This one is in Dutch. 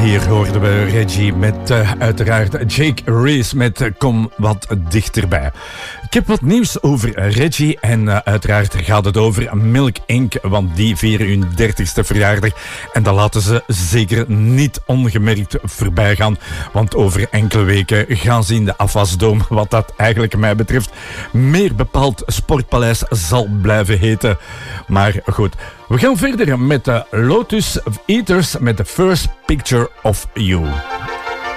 Hier hoorden we Reggie met uiteraard Jake Reese met Kom wat dichterbij. Ik heb wat nieuws over Reggie en uiteraard gaat het over Milk Inc., want die vieren hun 30ste verjaardag en dat laten ze zeker niet ongemerkt voorbij gaan, want over enkele weken gaan ze in de Afasdome, wat dat eigenlijk mij betreft meer bepaald Sportpaleis zal blijven heten. Maar goed, we gaan verder met de Lotus Eaters met The First Picture of You.